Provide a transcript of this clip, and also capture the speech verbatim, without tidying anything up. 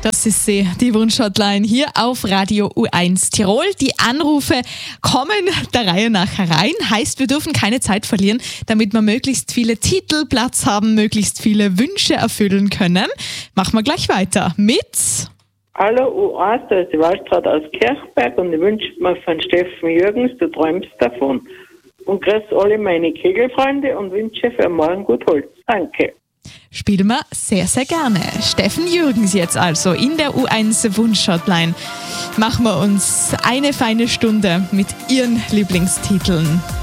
Das ist sie, die Wunschhotline hier auf Radio U eins Tirol. Die Anrufe kommen der Reihe nach herein. Heißt, wir dürfen keine Zeit verlieren, damit wir möglichst viele Titel Platz haben, möglichst viele Wünsche erfüllen können. Machen wir gleich weiter mit... Hallo U eins, da ist die Waldstraat aus Kirchberg und ich wünsche mir von Steffen Jürgens, du träumst davon. Und grüß alle meine Kegelfreunde und wünsche für morgen gut Holz. Danke. Spielen wir sehr, sehr gerne. Steffen Jürgens jetzt also in der U eins Wunschhotline. Machen wir uns eine feine Stunde mit ihren Lieblingstiteln.